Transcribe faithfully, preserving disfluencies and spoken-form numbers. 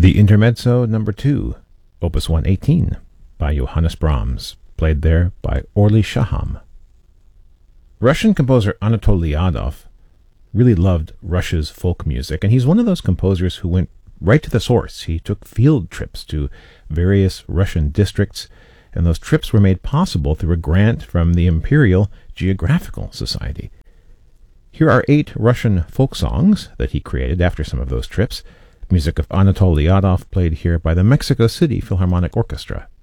The Intermezzo number two, Opus one eighteen, by Johannes Brahms, played there by Orly Shaham. Russian composer Anatol Lyadov really loved Russia's folk music, and he's one of those composers who went right to the source. He took field trips to various Russian districts, and those trips were made possible through a grant from the Imperial Geographical Society. Here are eight Russian folk songs that he created after some of those trips. Music of Anatol Lyadov, played here by the Mexico City Philharmonic Orchestra.